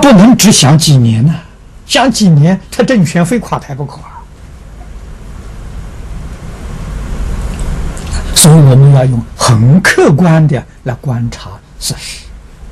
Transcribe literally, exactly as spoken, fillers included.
不能只想几年呢、啊？想几年，他政权非垮台不可啊！所以我们要用很客观的来观察事实。